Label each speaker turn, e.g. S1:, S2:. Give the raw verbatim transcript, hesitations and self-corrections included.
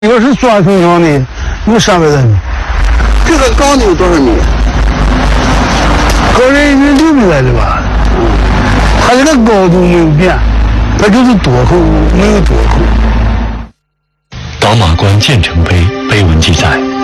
S1: 这个是钻石上的，有三百多米。
S2: 这个高的有多少米？
S1: 高人是六米来的吧？嗯，它这个高度没有变，它就是垛口，没有垛口。
S3: 倒马关建成碑碑文记载，